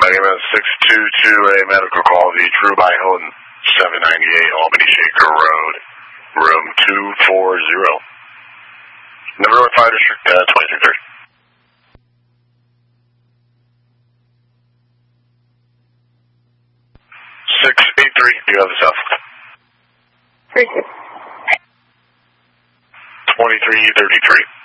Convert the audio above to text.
Monument 622, a medical call, the True by Hilton, 798 Albany Shaker Road, room 240. Number 5 District, 2330. 683, you have the South. 32. 2333.